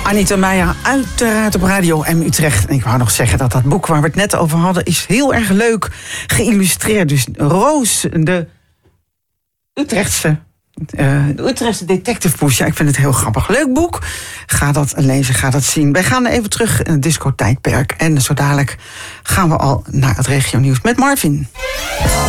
Anita Meijer, uiteraard op Radio M Utrecht. En ik wou nog zeggen dat boek waar we het net over hadden is heel erg leuk geïllustreerd. Dus Roos, de Utrechtse Detective Poes. Ja, ik vind het een heel grappig. Leuk boek. Ga dat lezen, ga dat zien. Wij gaan even terug in het discotijdperk. En zo dadelijk gaan we al naar het regionieuws met Marvin.